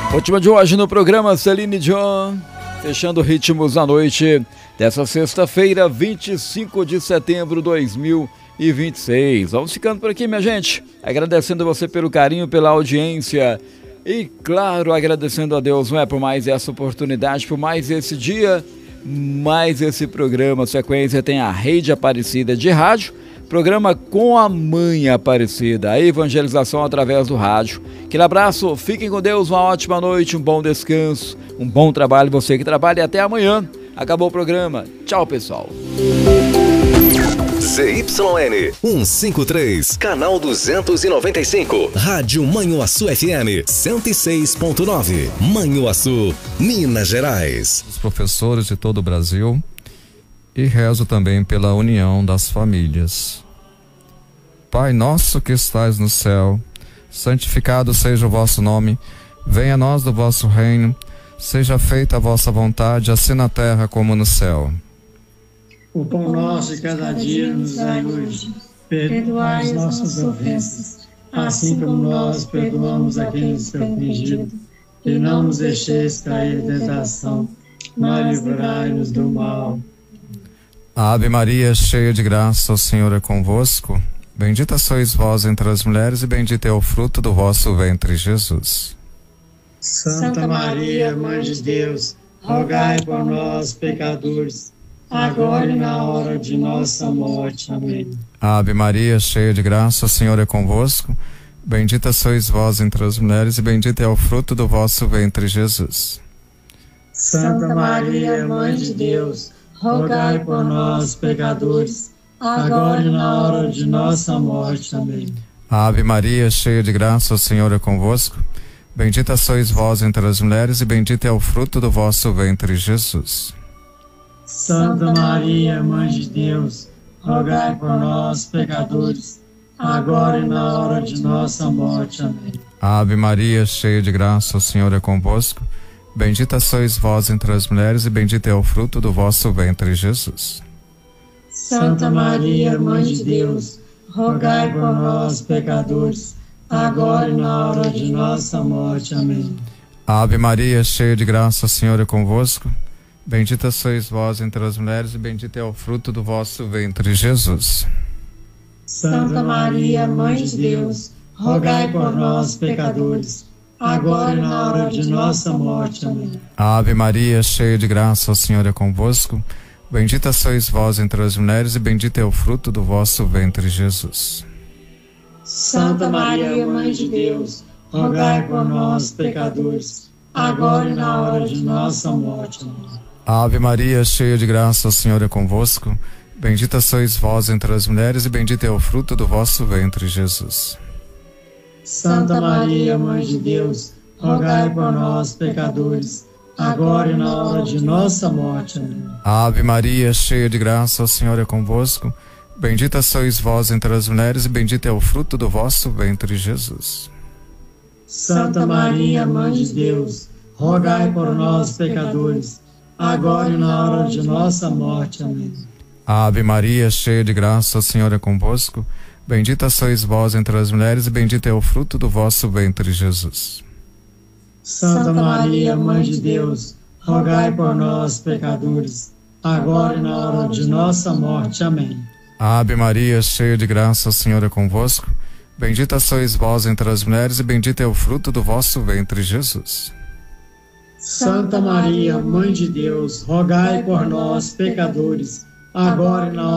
Última de hoje no programa Celine Dion, fechando ritmos da noite dessa sexta-feira, 25 de setembro de 2026. Vamos ficando por aqui, minha gente, agradecendo você pelo carinho, pela audiência e, claro, agradecendo a Deus, não é, por mais essa oportunidade, por mais esse dia, mais esse programa. Sequência tem a Rede Aparecida de Rádio, programa com a Mãe Aparecida, a evangelização através do rádio. Aquele abraço, fiquem com Deus, uma ótima noite, um bom descanso, um bom trabalho, você que trabalha, e até amanhã. Acabou o programa. Tchau, pessoal. ZYN 153, canal 295, Rádio Manhuaçu FM 106.9, Manhuaçu, Minas Gerais. Os professores de todo o Brasil, e rezo também pela união das famílias. Pai nosso que estais no céu, santificado seja o vosso nome, venha a nós do vosso reino, seja feita a vossa vontade, assim na terra como no céu. O pão nosso de cada dia nos dai hoje, perdoai as nossas ofensas, assim como nós perdoamos a quem nos tem ofendido, e não nos deixeis cair em tentação, mas livrai-nos do mal. Ave Maria, cheia de graça, o Senhor é convosco. Bendita sois vós entre as mulheres, e bendito é o fruto do vosso ventre, Jesus. Santa Maria, Mãe de Deus, rogai por nós, pecadores, agora e na hora de nossa morte. Amém. Ave Maria, cheia de graça, o Senhor é convosco. Bendita sois vós entre as mulheres, e bendito é o fruto do vosso ventre, Jesus. Santa Maria, Mãe de Deus, rogai por nós, pecadores, agora e na hora de nossa morte. Amém. Ave Maria, cheia de graça, o Senhor é convosco. Bendita sois vós entre as mulheres, e bendito é o fruto do vosso ventre, Jesus. Santa Maria, Mãe de Deus, rogai por nós, pecadores, agora e na hora de nossa morte. Amém. Ave Maria, cheia de graça, o Senhor é convosco. Bendita sois vós entre as mulheres, e bendito é o fruto do vosso ventre, Jesus. Santa Maria, Mãe de Deus, rogai por nós, pecadores, agora e na hora de nossa morte. Amém. Ave Maria, cheia de graça, o Senhor é convosco. Bendita sois vós entre as mulheres, e bendito é o fruto do vosso ventre, Jesus. Santa Maria, Mãe de Deus, rogai por nós, pecadores, agora e na hora de nossa morte. Amém. Ave Maria, cheia de graça, o Senhor é convosco. Bendita sois vós entre as mulheres, e bendito é o fruto do vosso ventre, Jesus. Santa Maria, Mãe de Deus, rogai por nós, pecadores, agora e na hora de nossa morte. Amém. Ave Maria, cheia de graça, o Senhor é convosco. Bendita sois vós entre as mulheres, e bendito é o fruto do vosso ventre, Jesus. Santa Maria, Mãe de Deus, rogai por nós, pecadores, agora e na hora de nossa morte. Amém. Ave Maria, cheia de graça, o Senhor é convosco. Bendita sois vós entre as mulheres, e bendito é o fruto do vosso ventre, Jesus. Santa Maria, Mãe de Deus, rogai por nós, pecadores, agora e na hora de nossa morte. Amém. Ave Maria, cheia de graça, o Senhor é convosco. Bendita sois vós entre as mulheres, e bendito é o fruto do vosso ventre, Jesus. Santa Maria, Mãe de Deus, rogai por nós, pecadores, agora e na hora de nossa morte. Amém. Ave Maria, cheia de graça, o Senhor é convosco. Bendita sois vós entre as mulheres, e bendito é o fruto do vosso ventre, Jesus. Santa Maria, Mãe de Deus, rogai por nós, pecadores, agora e na hora